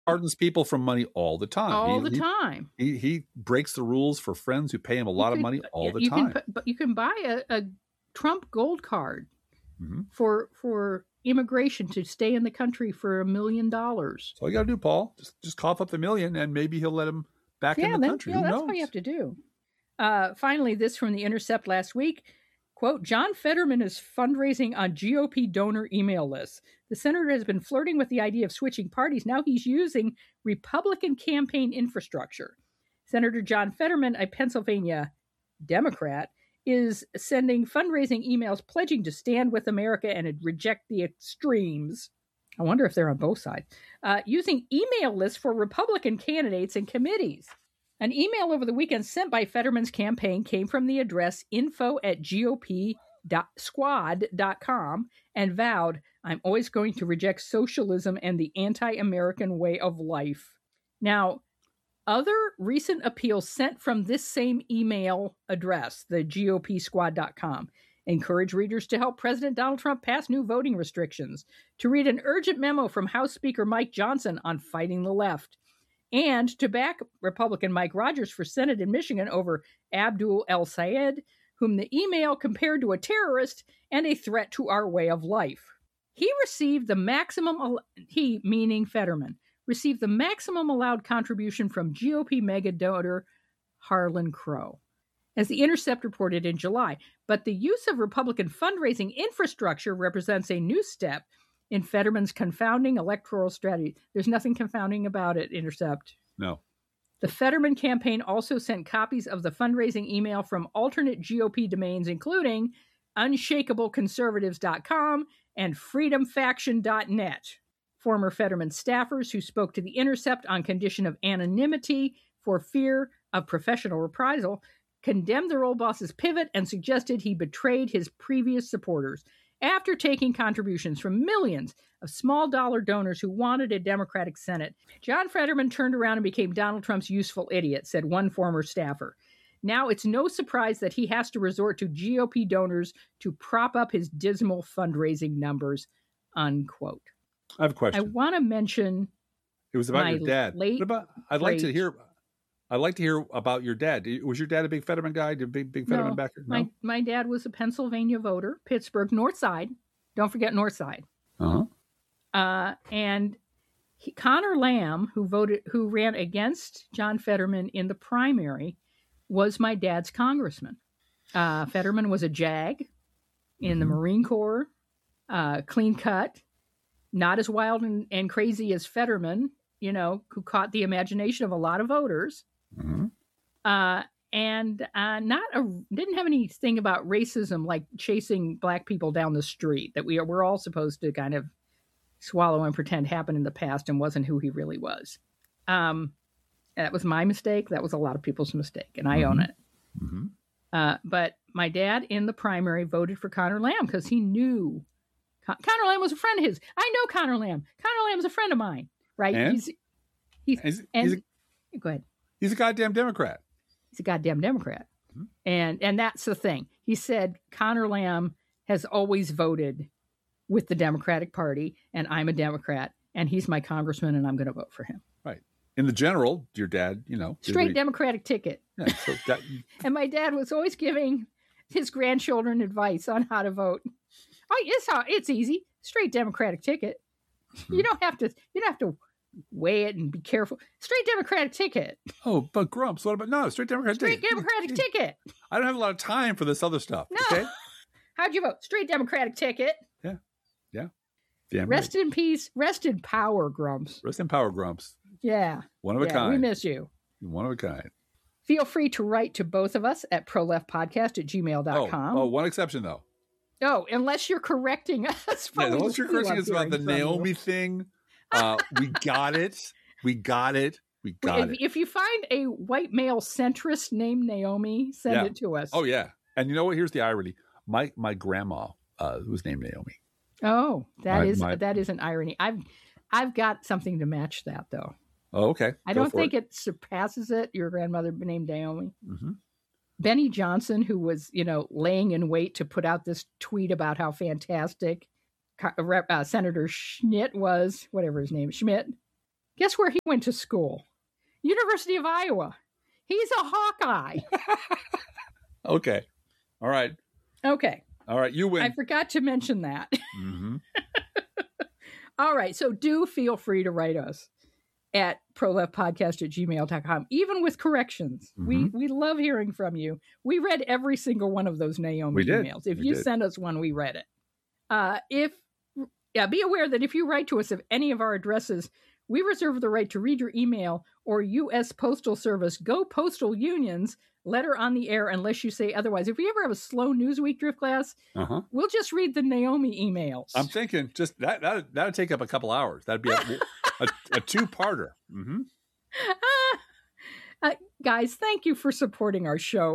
pardons people from money all the time. All the time. He breaks the rules for friends who pay him a lot of money all the time. But you can buy a Trump gold card for immigration to stay in the country for $1 million. So all you got to do, Paul, just cough up the million, and maybe he'll let him back in the country. Yeah, that's all you have to do. Finally, this from The Intercept last week. Quote, John Fetterman is fundraising on GOP donor email lists. The senator has been flirting with the idea of switching parties. Now he's using Republican campaign infrastructure. Senator John Fetterman, a Pennsylvania Democrat, is sending fundraising emails pledging to stand with America and reject the extremes. I wonder if they're on both sides. Using email lists for Republican candidates and committees. An email over the weekend sent by Fetterman's campaign came from the address info@gopsquad.com and vowed, I'm always going to reject socialism and the anti-American way of life. Now, other recent appeals sent from this same email address, the gopsquad.com, encourage readers to help President Donald Trump pass new voting restrictions, to read an urgent memo from House Speaker Mike Johnson on fighting the left, and to back Republican Mike Rogers for Senate in Michigan over Abdul El-Sayed, whom the email compared to a terrorist and a threat to our way of life. He received the maximum, he meaning Fetterman, received the maximum allowed contribution from GOP mega donor Harlan Crow, as The Intercept reported in July. But the use of Republican fundraising infrastructure represents a new step in Fetterman's confounding electoral strategy. There's nothing confounding about it, Intercept. No. The Fetterman campaign also sent copies of the fundraising email from alternate GOP domains, including unshakableconservatives.com and freedomfaction.net. Former Fetterman staffers who spoke to The Intercept on condition of anonymity for fear of professional reprisal condemned their old boss's pivot and suggested he betrayed his previous supporters after taking contributions from millions of small-dollar donors who wanted a Democratic Senate. John Fetterman turned around and became Donald Trump's useful idiot, said one former staffer. Now it's no surprise that he has to resort to GOP donors to prop up his dismal fundraising numbers, unquote. I have a question. I want to mention it was about your dad. I'd like to hear about your dad. Was your dad a big Fetterman guy? Big Fetterman backer? No? My dad was a Pennsylvania voter, Pittsburgh, North Side. Don't forget North Side. And Connor Lamb, who ran against John Fetterman in the primary, was my dad's congressman. Fetterman was a JAG in the Marine Corps, clean cut, not as wild and crazy as Fetterman, who caught the imagination of a lot of voters. And didn't have anything about racism, like chasing black people down the street, that we're all supposed to kind of swallow and pretend happened in the past and wasn't who he really was. That was my mistake. That was a lot of people's mistake, and I own it. But my dad in the primary voted for Connor Lamb because he knew Connor Lamb was a friend of his. I know Connor Lamb. Connor Lamb's a friend of mine, right? And? Go ahead. He's a goddamn Democrat. He's a goddamn Democrat. And that's the thing. He said Connor Lamb has always voted with the Democratic Party, and I'm a Democrat, and he's my congressman, and I'm going to vote for him. Right. In the general, your dad, straight Democratic ticket. Yeah, so and my dad was always giving his grandchildren advice on how to vote. Oh, it's easy. Straight Democratic ticket. You don't have to weigh it and be careful. Straight Democratic ticket. Oh, but Grumps, what about straight Democratic ticket? Straight Democratic ticket. I don't have a lot of time for this other stuff. No. Okay? How'd you vote? Straight Democratic ticket. Yeah. Rest in peace. Rest in power, Grumps. Rest in power, Grumps. Yeah. One of a kind. We miss you. One of a kind. Feel free to write to both of us at proleftpodcast@gmail.com. Oh, one exception though. Oh, unless you're correcting us. Unless you're correcting us about the Naomi thing. We got it. If you find a white male centrist named Naomi, send it to us. Oh, yeah. And you know what? Here's the irony. My grandma was named Naomi. Oh, that is an irony. I've got something to match that, though. Oh, okay. I don't think it surpasses it. Your grandmother named Naomi. Benny Johnson, who was, laying in wait to put out this tweet about how fantastic Senator Schmidt was, whatever his name is, Schmidt. Guess where he went to school? University of Iowa. He's a Hawkeye. Okay. All right. Okay. All right. You win. I forgot to mention that. Mm-hmm. All right. So do feel free to write us at proleftpodcast@gmail.com, even with corrections. Mm-hmm. We love hearing from you. We read every single one of those Naomi emails. If you send us one, we read it. Be aware that if you write to us at any of our addresses, we reserve the right to read your email or U.S. Postal Service, Go Postal Unions, letter on the air unless you say otherwise. If we ever have a slow Newsweek Drift Glass, we'll just read the Naomi emails. I'm thinking just that'd take up a couple hours. That'd be a two-parter. Mm-hmm. Guys, thank you for supporting our show.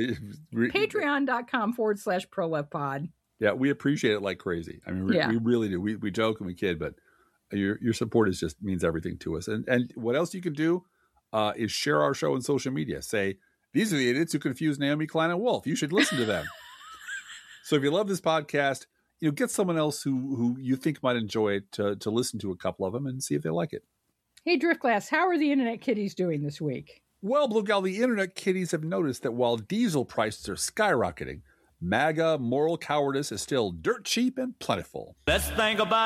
Patreon.com/ProLeftPod. Yeah, we appreciate it like crazy. I mean, we really do. We joke and we kid, but your support just means everything to us. And what else you can do is share our show on social media. Say, these are the idiots who confuse Naomi Klein and Wolf. You should listen to them. So if you love this podcast, get someone else who you think might enjoy it to listen to a couple of them and see if they like it. Hey, Driftglass, how are the Internet Kitties doing this week? Well, Blue Gal, the Internet Kitties have noticed that while diesel prices are skyrocketing, MAGA moral cowardice is still dirt cheap and plentiful. Best thing about